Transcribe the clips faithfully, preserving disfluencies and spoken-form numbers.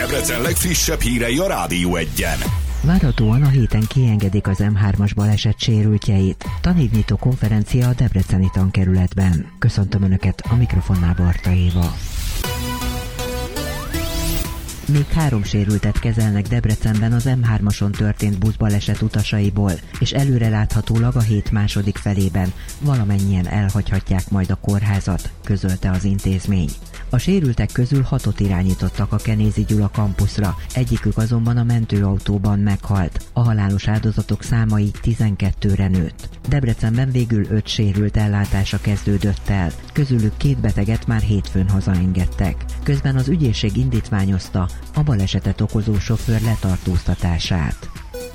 Debrecen legfrissebb hírei a Rádió Egyen. Várhatóan a héten kiengedik az em hármas baleset sérültjeit. Tanévnyitó konferencia a debreceni tankerületben. Köszöntöm Önöket, a mikrofonnál Barta Éva. Még három sérültet kezelnek Debrecenben az em hármason történt buszbaleset utasaiból, és előreláthatólag a hét második felében valamennyien elhagyhatják majd a kórházat, közölte az intézmény. A sérültek közül hatot irányítottak a Kenézi Gyula kampuszra, egyikük azonban a mentőautóban meghalt. A halálos áldozatok száma így tizenkettőre nőtt. Debrecenben végül öt sérült ellátása kezdődött el, közülük két beteget már hétfőn hazaengedtek. Közben az ügyészség indítványozta a balesetet okozó sofőr letartóztatását.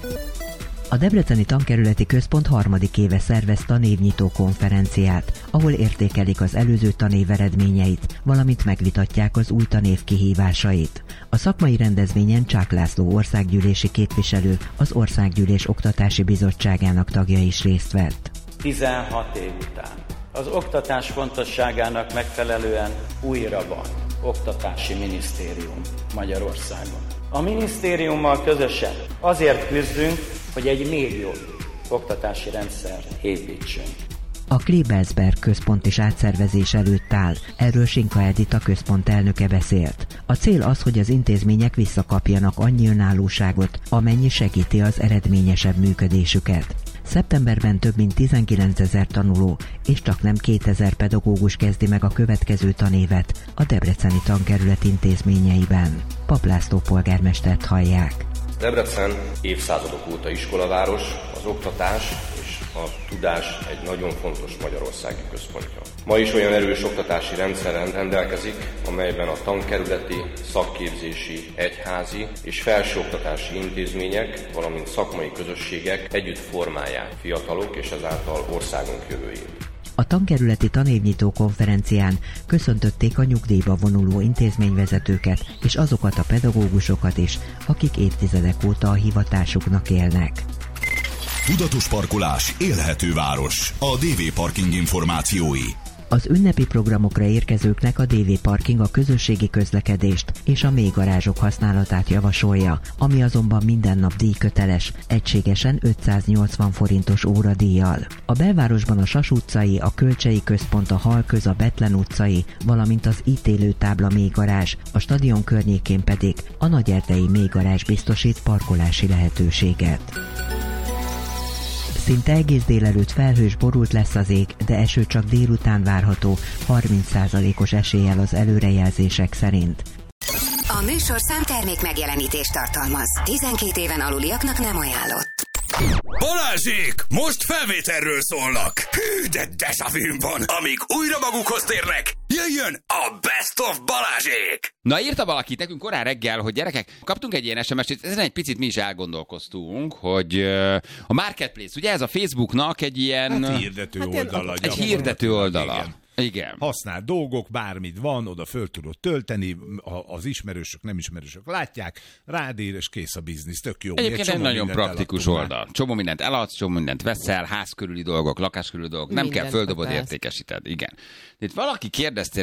A Debreceni Tankerületi Központ harmadik éve szervez tanévnyitó konferenciát, ahol értékelik az előző tanév eredményeit, valamint megvitatják az új tanév kihívásait. A szakmai rendezvényen Csák László országgyűlési képviselő, az Országgyűlés Oktatási Bizottságának tagja is részt vett. tizenhat év után az oktatás fontosságának megfelelően újra van oktatási minisztérium Magyarországon. A minisztériummal közösen azért küzdünk, hogy egy még jobb oktatási rendszert építsünk. A Klebersberg központ is átszervezés előtt áll, erről Sinka Edit, a központ elnöke beszélt. A cél az, hogy az intézmények visszakapjanak annyi önállóságot, amennyi segíti az eredményesebb működésüket. Szeptemberben több mint tizenkilencezer tanuló és csaknem kétezer pedagógus kezdi meg a következő tanévet a Debreceni Tankerület intézményeiben. Pap László polgármestert hallják. Debrecen évszázadok óta iskolaváros, az oktatás és a tudás egy nagyon fontos magyarországi központja. Ma is olyan erős oktatási rendszeren rendelkezik, amelyben a tankerületi, szakképzési, egyházi és felsőoktatási intézmények, valamint szakmai közösségek együtt formálják fiatalok és ezáltal országunk jövőjét. A tankerületi tanévnyitó konferencián köszöntötték a nyugdíjba vonuló intézményvezetőket és azokat a pedagógusokat is, akik évtizedek óta a hivatásuknak élnek. Tudatos parkolás, élhető város. A dé vé Parking információi. Az ünnepi programokra érkezőknek a dé vé Parking a közösségi közlekedést és a mélygarázsok használatát javasolja, ami azonban minden nap díjköteles, egységesen ötszáznyolcvan forintos óradíjjal. A belvárosban a Sas utcai, a Kölcsei Központ, a Halköz, a Bethlen utcai, valamint az ítélőtábla mélygarázs, a stadion környékén pedig a Nagyerdei mélygarázs biztosít parkolási lehetőséget. Szinte egész délelőtt felhős, borult lesz az ég, de eső csak délután várható, harminc százalékos eséllyel az előrejelzések szerint. A műsorszám termék megjelenítést tartalmaz. tizenkét éven aluliaknak nem ajánlott. Balázsék! Most felvételről szólnak! Hű, de dezsavűm van! Amíg újra magukhoz térnek, jöjjön a Best of Balázsék! Na, írta valaki nekünk korán reggel, hogy gyerekek, kaptunk egy ilyen es em es-t, ezen egy picit mi is elgondolkoztunk, hogy uh, a Marketplace, ugye ez a Facebooknak egy ilyen... Hát hirdető hát oldala. Egy hirdető oldala. Igen. Igen. Használ dolgok, bármit van, oda föl tudod tölteni, az ismerősök, nem ismerősök látják, rád ér, és kész a biznisz, tök jó. Egyébként egy nagyon praktikus oldal. Csomó mindent eladsz, csomó mindent veszel, ház körüli dolgok, lakás körüli dolgok, nem mindent kell földobod, értékesíted. Igen. Itt valaki kérdezte